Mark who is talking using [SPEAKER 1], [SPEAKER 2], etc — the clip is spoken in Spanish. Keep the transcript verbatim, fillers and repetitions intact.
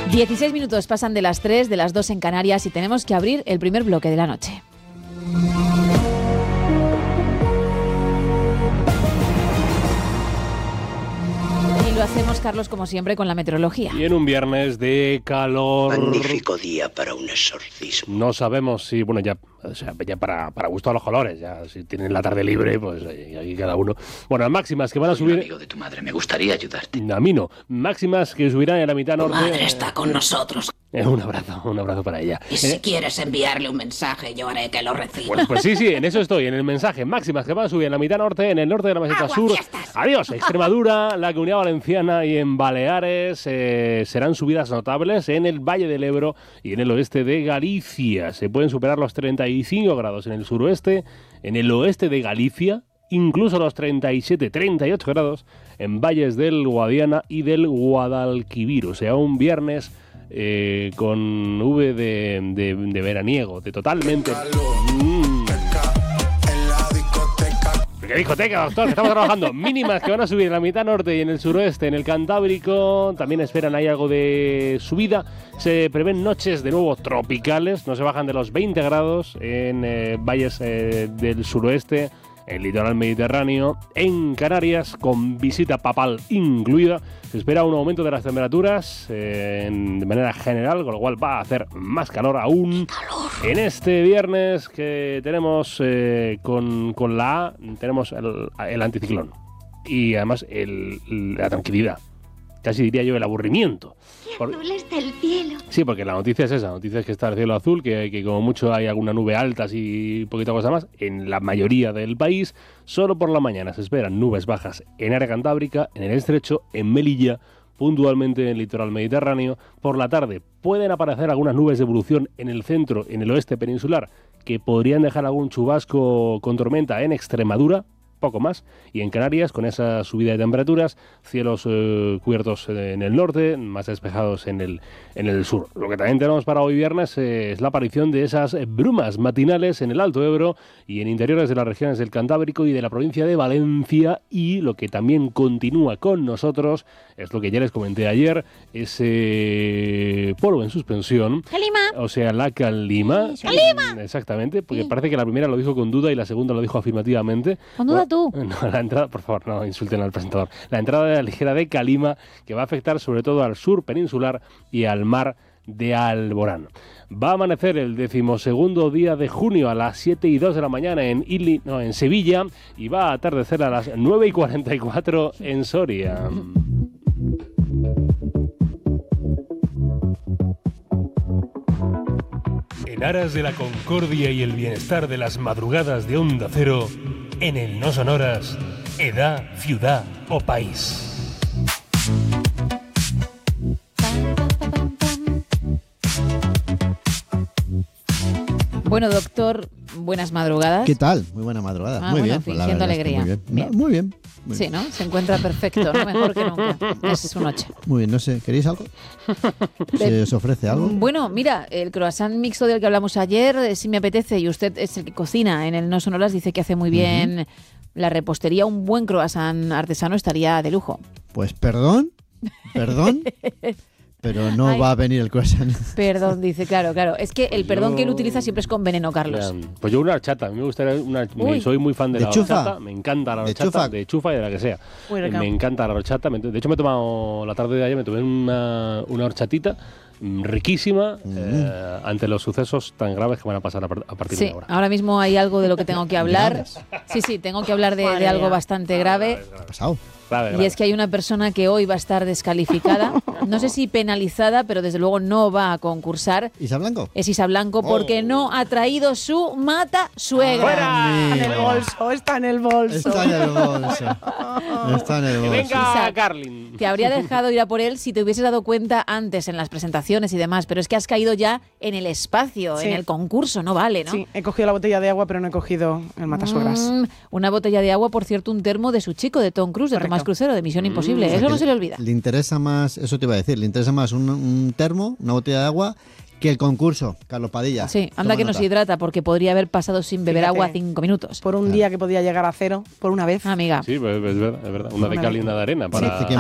[SPEAKER 1] dieciséis minutos pasan de las tres, de las dos en Canarias y tenemos que abrir el primer bloque de la noche. Y lo hacemos, Carlos, como siempre, con la meteorología.
[SPEAKER 2] Y en un viernes de calor...
[SPEAKER 3] Magnífico día para un exorcismo.
[SPEAKER 2] No sabemos si, bueno, ya, o sea, ya para, para gusto a los colores, ya si tienen la tarde libre, pues ahí, ahí cada uno. Bueno, las máximas que van a
[SPEAKER 3] Soy
[SPEAKER 2] subir...
[SPEAKER 3] un amigo de tu madre, me gustaría ayudarte.
[SPEAKER 2] A mí no. Máximas que subirán en la mitad
[SPEAKER 4] Tu
[SPEAKER 2] norte...
[SPEAKER 4] madre está con nosotros.
[SPEAKER 2] Eh, un abrazo, un abrazo para ella.
[SPEAKER 4] Y si
[SPEAKER 2] Eh,
[SPEAKER 4] quieres enviarle un mensaje, yo haré que lo reciba.
[SPEAKER 2] Pues, pues sí, sí, en eso estoy, en el mensaje. Máximas que van a subir en la mitad norte, en el norte de la meseta
[SPEAKER 4] Agua,
[SPEAKER 2] sur.
[SPEAKER 4] fiestas.
[SPEAKER 2] Adiós, Extremadura, la Comunidad Valenciana y en Baleares eh, serán subidas notables en el Valle del Ebro y en el oeste de Galicia. Se pueden superar los treinta y cinco grados en el suroeste, en el oeste de Galicia, incluso los treinta y siete, treinta y ocho grados en valles del Guadiana y del Guadalquivir. O sea, un viernes... Eh, con V de, de, de veraniego, de totalmente... Mm. ¿Qué discoteca, doctor? Que estamos trabajando. Mínimas que van a subir en la mitad norte y en el suroeste, en el Cantábrico. También esperan ahí algo de subida. Se prevén noches de nuevo tropicales. No se bajan de los veinte grados en eh, valles eh, del suroeste, el litoral mediterráneo. En Canarias, con visita papal incluida, se espera un aumento de las temperaturas eh, en, de manera general, con lo cual va a hacer más calor aún.
[SPEAKER 4] ¡Calor!
[SPEAKER 2] En este viernes que tenemos eh, con, con la A, tenemos el, el anticiclón y además el, la tranquilidad. Casi diría yo el aburrimiento.
[SPEAKER 5] ¡Qué
[SPEAKER 2] Por-
[SPEAKER 5] azul está el cielo!
[SPEAKER 2] Sí, porque la noticia es esa, la noticia es que está el cielo azul, que, que como mucho hay alguna nube alta y poquita cosa más. En la mayoría del país, solo por la mañana se esperan nubes bajas en área cantábrica, en el estrecho, en Melilla, puntualmente en el litoral mediterráneo. Por la tarde pueden aparecer algunas nubes de evolución en el centro, en el oeste peninsular, que podrían dejar algún chubasco con tormenta en Extremadura, poco más, y en Canarias, con esa subida de temperaturas, cielos eh, cubiertos en el norte, más despejados en el, en el sur. Lo que también tenemos para hoy viernes eh, es la aparición de esas eh, brumas matinales en el Alto Ebro y en interiores de las regiones del Cantábrico y de la provincia de Valencia, y lo que también continúa con nosotros es lo que ya les comenté ayer, ese polvo en suspensión.
[SPEAKER 5] ¡Calima!
[SPEAKER 2] O sea, la calima.
[SPEAKER 5] ¡Calima!
[SPEAKER 2] Exactamente, porque
[SPEAKER 5] Sí.
[SPEAKER 2] parece que la primera lo dijo con duda y la segunda lo dijo afirmativamente.
[SPEAKER 1] Con duda tú.
[SPEAKER 2] No, la entrada, por favor, no insulten al presentador. La entrada ligera de calima que va a afectar sobre todo al sur peninsular y al mar de Alborán. Va a amanecer el decimosegundo día de junio a las siete y dos de la mañana en, Ili, no, en Sevilla, y va a atardecer a las nueve y cuarenta y cuatro en Soria. En aras de la concordia y el bienestar de las madrugadas de Onda Cero, en el No Sonoras, edad, ciudad o país.
[SPEAKER 1] Bueno, doctor, buenas madrugadas.
[SPEAKER 6] ¿Qué tal? Muy buena madrugada.
[SPEAKER 1] Ah,
[SPEAKER 6] muy
[SPEAKER 1] bueno,
[SPEAKER 6] bien. pues la
[SPEAKER 1] fingiendo
[SPEAKER 6] verdad es que
[SPEAKER 1] alegría.
[SPEAKER 6] Muy bien.
[SPEAKER 1] Bien.
[SPEAKER 6] No, muy bien. Muy
[SPEAKER 1] Sí,
[SPEAKER 6] bien.
[SPEAKER 1] ¿no? Se encuentra perfecto, ¿no? Mejor que nunca. Es su noche.
[SPEAKER 6] Muy bien, no sé, ¿queréis algo? ¿Se os ofrece algo?
[SPEAKER 1] Bueno, mira, el croissant mixto del que hablamos ayer, eh, si me apetece, y usted es el que cocina en el No Sonoras, dice que hace muy bien la repostería. Un buen croissant artesano estaría de lujo.
[SPEAKER 6] Pues perdón, perdón, pero no
[SPEAKER 1] Ay.
[SPEAKER 6] va a venir el croissant.
[SPEAKER 1] Perdón, dice, claro, claro. Es que el
[SPEAKER 2] Yo-
[SPEAKER 1] perdón que él utiliza siempre es con veneno, Carlos.
[SPEAKER 2] Ya, pues yo una horchata, a mí me gustaría una... me-
[SPEAKER 1] Uy.
[SPEAKER 2] soy muy fan de,
[SPEAKER 6] ¿De
[SPEAKER 2] la
[SPEAKER 6] chufa?
[SPEAKER 2] horchata, me encanta la
[SPEAKER 6] ¿De
[SPEAKER 2] horchata,
[SPEAKER 6] chufa?
[SPEAKER 2] de chufa y de la que sea.
[SPEAKER 1] Muy
[SPEAKER 2] Eh,
[SPEAKER 1] rica.
[SPEAKER 2] me encanta la horchata, me- de hecho me he tomado la tarde de ayer, me tomé una, una horchatita mm, riquísima eh, ante los sucesos tan graves que van a pasar a, par- a partir
[SPEAKER 1] Sí,
[SPEAKER 2] de ahora.
[SPEAKER 1] ahora mismo hay algo de lo que tengo que hablar.
[SPEAKER 6] Graves.
[SPEAKER 1] Sí, sí, tengo que hablar de, de
[SPEAKER 5] Madre
[SPEAKER 1] algo
[SPEAKER 5] mía.
[SPEAKER 1] bastante grave.
[SPEAKER 6] ¿Qué ha pasado?
[SPEAKER 2] Grave,
[SPEAKER 1] Y
[SPEAKER 2] grave.
[SPEAKER 1] es que hay una persona que hoy va a estar descalificada, no sé si penalizada, pero desde luego no va a concursar.
[SPEAKER 6] ¿Isa Blanco?
[SPEAKER 1] Es Isa Blanco porque
[SPEAKER 2] Oh.
[SPEAKER 1] no ha traído su mata suegra.
[SPEAKER 2] ¡Fuera!
[SPEAKER 7] Está en el bolso, está en el bolso.
[SPEAKER 6] Está en el bolso. Está en el
[SPEAKER 2] ¡Que
[SPEAKER 6] bolso.
[SPEAKER 2] venga,
[SPEAKER 1] Isa,
[SPEAKER 2] Carlin!
[SPEAKER 1] Te habría dejado ir a por él si te hubieses dado cuenta antes en las presentaciones y demás, pero es que has caído ya en el espacio,
[SPEAKER 7] Sí.
[SPEAKER 1] en el concurso, no vale, ¿no?
[SPEAKER 7] Sí, he cogido la botella de agua, pero no he cogido el matasuegras.
[SPEAKER 1] Mm, una botella de agua, por cierto, un termo de su chico, de Tom Cruise, de
[SPEAKER 7] Correcto.
[SPEAKER 1] Tomás Crucero, de Misión Imposible.
[SPEAKER 6] O sea,
[SPEAKER 1] Eso
[SPEAKER 6] que
[SPEAKER 1] no se le olvida.
[SPEAKER 6] Le interesa más, eso te iba a decir, le interesa más un, un termo, una botella de agua, que el concurso, Carlos Padilla.
[SPEAKER 1] Sí, anda
[SPEAKER 6] Toma
[SPEAKER 1] que no
[SPEAKER 6] nota.
[SPEAKER 1] se hidrata porque podría haber pasado sin beber
[SPEAKER 7] Fíjate.
[SPEAKER 1] agua cinco minutos.
[SPEAKER 7] Por un
[SPEAKER 6] Claro.
[SPEAKER 7] día que podía llegar a cero, por una vez.
[SPEAKER 1] Amiga.
[SPEAKER 2] Sí, pues es verdad, es verdad. Una de
[SPEAKER 7] Una
[SPEAKER 2] cal y
[SPEAKER 7] vez.
[SPEAKER 2] una de arena
[SPEAKER 6] Sí,
[SPEAKER 2] para...
[SPEAKER 6] que